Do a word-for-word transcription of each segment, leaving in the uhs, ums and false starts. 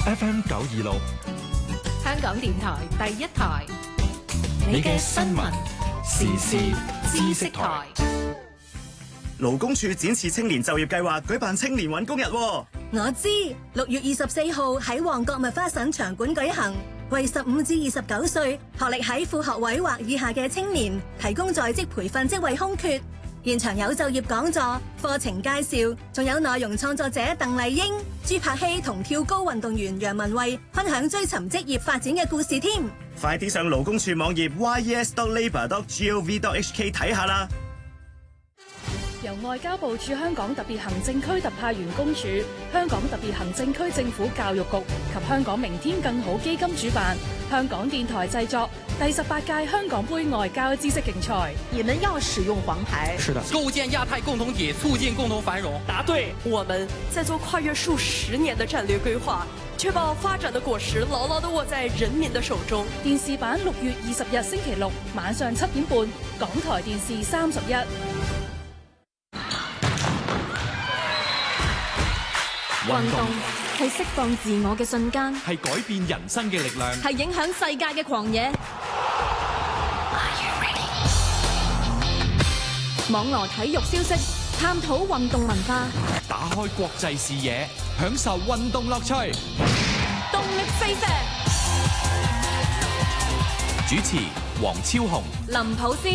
F M 九二六， 香港電台第一台， 你嘅新聞時事知識台。 勞工處展示青年就業計劃舉辦青年搵工日。 我知，六月二十四號喺旺角麥花臣場館舉行，為十五至二十九歲學歷喺副學位或以下嘅青年提供在職培訓職位空缺。現場有就業講座、課程介紹，仲有內容創作者鄧麗英、朱柏希同跳高運動員楊文蔚分享追尋職業發展嘅故事添。 快啲上勞工處網頁 y e s dot labour dot gov dot h k 睇下啦！ 由外交部駐香港特別行政區特派員公署、香港特別行政區政府教育局及香港明天更好基金主辦，香港電台製作第十八屆香港杯外交知識競賽。 你們要使用黃牌。 是的。構建亞太共同體，促進共同繁榮。 答對。我們在做跨越數十年的戰略規劃，確保發展的果實牢牢地握在人民的手中。 電視版六月二十日星期六晚上七點半，港台電視三十一。 運動係釋放自我嘅瞬間， 係改變人生嘅力量， 係影響世界嘅狂野。網羅體育消息，探討運動文化， 打開國際視野，享受運動樂趣。 動力四射。 主持黃超雄、 林普斯。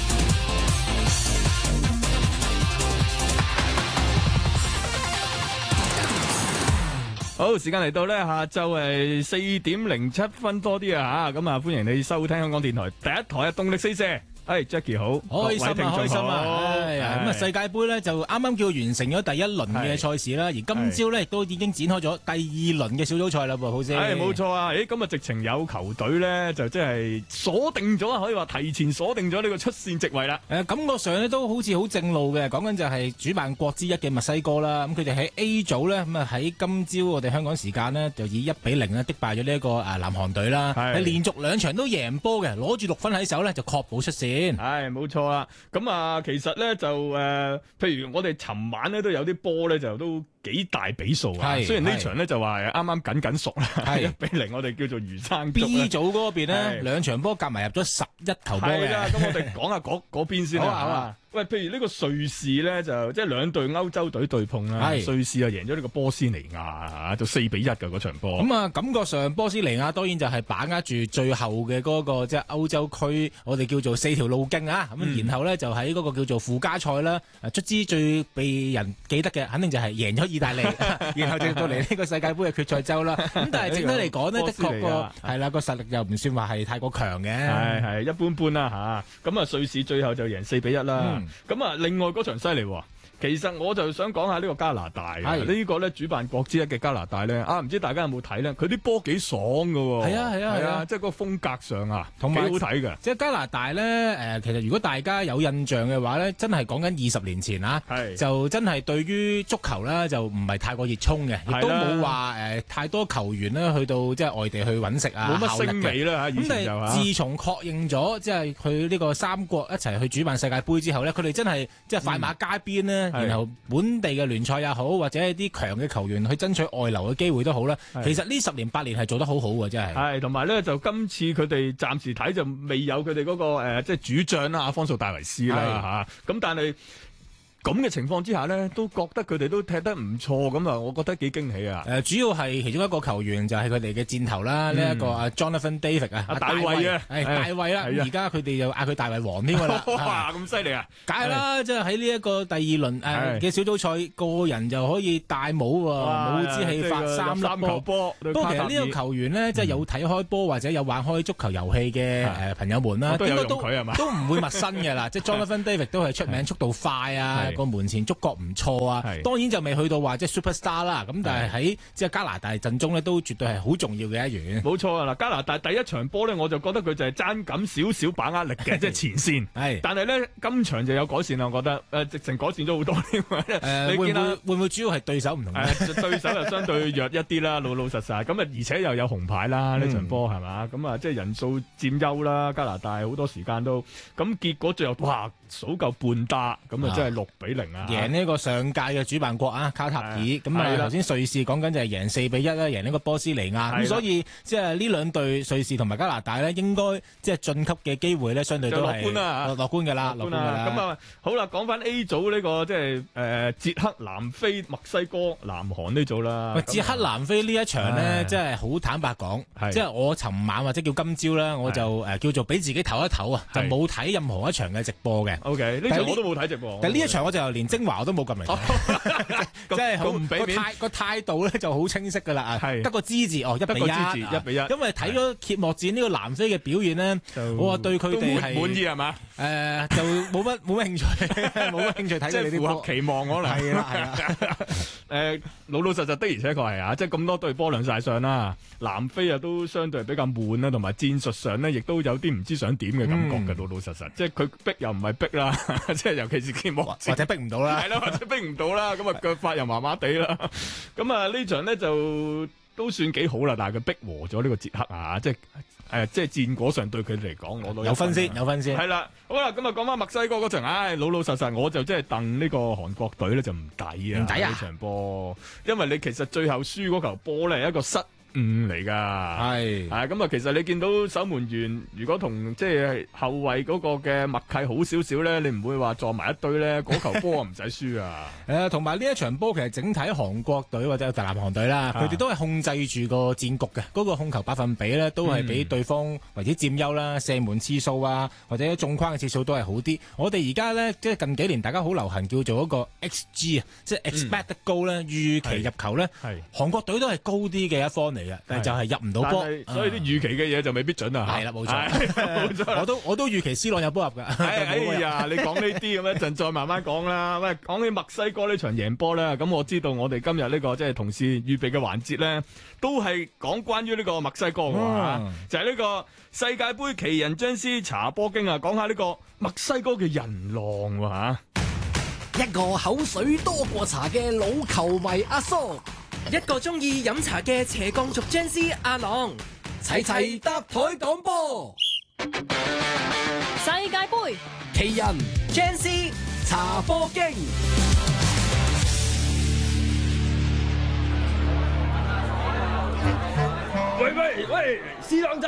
好，時間嚟到咧，下晝係四點零七分多啲啊吓，咁啊歡迎你收聽香港電台第一台嘅動力四射。係 Jackie 好， 開心啊開心啊！咁啊世界盃咧就啱啱叫完成咗第一輪嘅賽事啦，而今朝咧亦都已經展開咗第二輪嘅小組賽啦噃，好先。 係冇錯啊！誒，咁啊直情有球隊咧就即係鎖定咗啊，可以話提前鎖定咗呢個出線席位啦。 誒，感覺上咧都好似好正路嘅，講緊就係主辦國之一嘅墨西哥啦。咁佢哋喺 A 組咧，咁啊喺今朝我哋香港時間呢，就以一比零咧擊敗咗呢一個誒南韓隊啦，係連續兩場都贏波嘅，攞住六分喺手咧就確保出線。 係冇錯啦，咁啊，其實咧就誒、呃，譬如我哋尋晚咧都有啲波咧，就都幾大比數啊。雖然呢場咧就話啱啱緊緊熟啦，一比零，我哋叫做魚生粥。 B 組嗰邊咧，兩場波夾埋入咗十一球波嘅。 咁我哋講下嗰嗰邊先啦。好啊。喂，譬如呢個瑞士咧，就即係兩隊歐洲隊對碰啦。瑞士啊贏咗呢個波斯尼亞嚇，就四比一嘅嗰場波。 咁啊，感覺上波斯尼亞當然就係把握住最後嘅嗰個即係歐洲區，我哋叫做四條路徑啊。咁、嗯、然後咧就喺嗰個叫做附加賽啦。卒之最被人記得嘅，肯定就係贏咗意大利，然後就到嚟呢個世界盃嘅決賽周啦。咁但係整體嚟講呢，的確個係啦個實力又唔算話係太過強嘅。 係係一般般啦嚇。咁啊，瑞士最後就贏四比一啦。嗯咁啊，另外嗰場犀利喎。其實我就想講下呢個加拿大啊，呢、呢個咧主辦國之一嘅加拿大咧，啊唔知大家有冇睇咧？佢啲波幾爽㗎喎， 係啊係啊係啊， 即係嗰個風格上啊， 同埋幾好睇嘅。 即係加拿大咧，誒、呃、其實如果大家有印象嘅話咧，真係講緊二十年前啊，就真係對於足球咧就唔係太過熱衷嘅，亦都冇話誒太多球員咧去到即係外地去揾食啊， 冇乜聲味啦嚇。以前就咁但係自從確認咗即係佢呢個三國一齊去主辦世界盃之後咧，佢哋真係即係快馬加鞭咧、嗯，然後本本地嘅聯賽也好，或者一啲強嘅球員去爭取外流嘅機會都好啦。其實呢十年八年係做得好好嘅，真係。係同埋咧，就今次佢哋暫時睇就未有佢哋嗰個誒、呃，即係主將啦，阿方素戴維斯啦嚇。咁但係。咁嘅情況之下呢，都覺得佢哋都踢得唔錯，咁啊，我覺得幾驚喜啊！ 誒、呃，主要係其中一個球員就係佢哋嘅箭頭啦，呢、嗯、一、這個阿 Jonathan David 啊，阿大衛啊，係大衛啦。而家佢哋就嗌佢大衛王添㗎啦。 哇，咁犀利啊！ 梗係啦，即係喺呢一個第二輪誒嘅小組賽，個人就可以戴帽喎，帽之氣發三粒球波。不過其實呢個球員呢，即、嗯、係有睇開波或者有玩開足球遊戲嘅誒朋友們啦， 都有用佢係嘛？ 都唔會陌生嘅啦。即係 Jonathan David 都係出名速度快啊。個門前觸覺唔錯啊，當然就未去到話即係 superstar 啦。咁但係喺即係加拿大陣中咧，都絕對係好重要嘅一員。 冇錯啊！嗱，加拿大第一場波咧，我就覺得佢就係爭緊少少把握力嘅，即係前線。係，但係咧今場就有改善啦，我覺得誒、呃、直情改善咗好多添。誒、呃， 會唔會會唔會主要係對手唔同？誒、 呃，對手又相對弱一啲啦，老老實實。咁啊，而且又有紅牌啦，呢、嗯、場波係嘛？咁啊，即係人數佔優啦，加拿大好多時間都咁，結果最後哇數夠半打，咁啊，真係六比零啊， 贏呢個上屆嘅主辦國啊卡塔爾。咁啊頭先瑞士講緊就係贏四比一啦，贏呢個波斯尼亞。咁所以即係呢兩隊瑞士同埋加拿大咧，應該即係晉級嘅機會咧，相對都係樂觀啦，樂觀㗎啦，樂觀㗎啦。 咁啊好啦，講翻 A 組呢個即係誒捷克、南非、墨西哥、南韓呢組啦。 喂，捷克、南非呢一場咧，即係好坦白講，即係我尋晚或者叫今朝啦，我就誒叫做俾自己唞一唞啊，就冇睇任何一場嘅直播嘅。 O K， 呢場我都冇睇直播。 但呢一場我就連精華我都冇撳嚟睇，即係好唔俾面。個態個態度咧就好清晰㗎啦，得個支持哦，一比一， 一比一。 因為睇咗揭幕戰呢個南非嘅表現咧，我話對佢哋係滿意係嘛？ 誒，就冇乜冇乜興趣，冇乜興趣睇你啲符合期望可能。 係啦係啦。 誒，老老實實的而且確係啊，即係咁多隊波亮晒相啦。南非啊都相對比較悶啦，同埋戰術上咧亦都有啲唔知想點嘅感覺嘅，老老實實。即係佢逼又唔係逼啦，即係尤其是揭幕戰或者逼唔到啦， 係啦，或者逼唔到啦，咁啊腳法又麻麻地啦。咁啊呢場咧就都算幾好啦，但係佢逼和咗呢個捷克啊，即係。誒、呃，即係戰果上對佢哋嚟講，攞到有分先，有分先。 係啦，好啦，咁啊講翻墨西哥嗰場，唉、哎，老老實實，我就即係戥呢個韓國隊咧就唔抵啊， 唔抵啊！ 呢場波，因為你其實最後輸嗰球波咧係一個失誤嚟㗎，係係咁啊！其實你見到守門員如果同即係後衞嗰個嘅默契好少少咧，你唔會話撞埋一堆咧，嗰球波唔使輸啊！ 誒，同埋呢一場波其實整體韓國隊或者南韓隊啦，佢哋都係控制住個戰局嘅，嗰、嗰個控球百分比咧都係比對方為之佔優啦，射門次數啊或者中框嘅次數都係好啲。我哋而家咧即係近幾年大家好流行叫做一個 X G 啊，即係 expected goal 咧預期入球咧，韓國隊都係高啲嘅一方嚟嘅，但係就係入唔到波， 所以啲預期嘅嘢就未必準啊！ 係啦，冇錯，冇錯，我都我都預期 C 朗有波入㗎。 哎呀，你講呢啲咁一陣再慢慢講啦。喂，講起墨西哥呢場贏波咧，咁我知道我哋今日呢個即係同事預備嘅環節咧，都係講關於呢個墨西哥嘅話，嗯、就係呢個世界盃奇人將斯查波經啊，講下呢個墨西哥嘅人浪喎嚇。 一個口水多過茶嘅老球迷阿叔。 一個中意飲茶嘅斜槓族將斯阿朗， 齊齊搭台講波。 世界盃奇人將斯茶波經。 喂喂喂，師朗仔。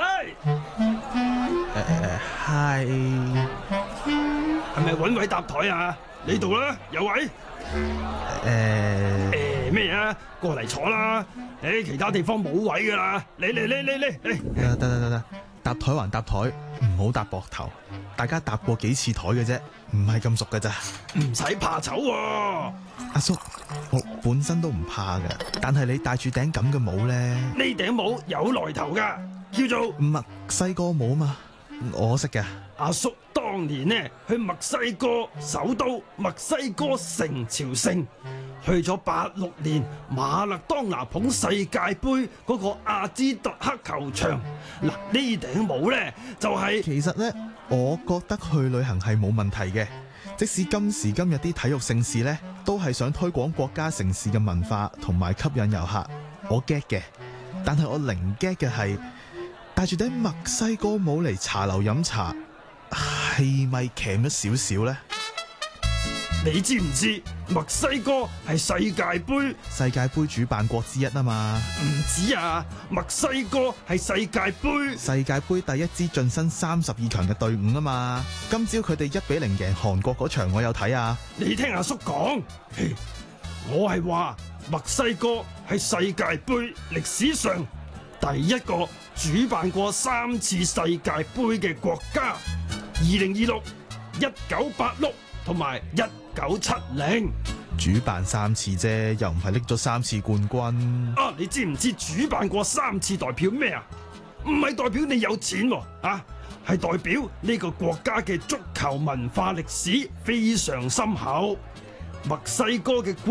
誒係。 係咪揾位搭台啊？呢度啦，有位。 誒誒咩啊？過嚟坐啦！誒，其他地方冇位噶啦，嚟嚟嚟嚟嚟嚟！ 得得得得，搭台還搭台，唔好搭膊頭。大家搭過幾次台嘅啫，唔係咁熟噶咋。 唔使怕醜喎， 阿叔，我本身都唔怕噶，但係你戴住頂咁嘅帽咧， 呢頂帽有來頭噶，叫做墨西哥帽嘛，我識嘅。 阿叔當年呢去墨西哥首都墨西哥城朝聖，去咗八六年馬勒當拿捧世界盃嗰個阿茲特克球場。嗱，呢頂帽咧就係、是、 其實咧，我覺得去旅行係冇問題嘅。即使今時今日啲體育盛事咧，都係想推廣國家城市嘅文化同埋吸引遊客，我 get 嘅。但係我零 get 嘅係戴住頂墨西哥帽嚟茶樓飲茶，係咪鉗咗少少呢？ 你知唔知墨西哥係世界盃世界盃主辦國之一啊嘛？ 唔止啊，墨西哥係世界盃世界盃第一支晉身三十二強嘅隊伍啊嘛！今朝佢哋一比零贏韓國嗰場，我有睇啊！ 你聽阿叔講，我係話墨西哥係世界盃歷史上第一個主辦過三次世界盃嘅國家，二零二六、一九八六同埋一九七零， 主辦三次啫，又唔係拎咗三次冠軍。 啊，你知唔知主辦過三次代表咩啊？唔係代表你有錢喎，啊，係代表呢個國家嘅足球文化歷史非常深厚。墨西哥嘅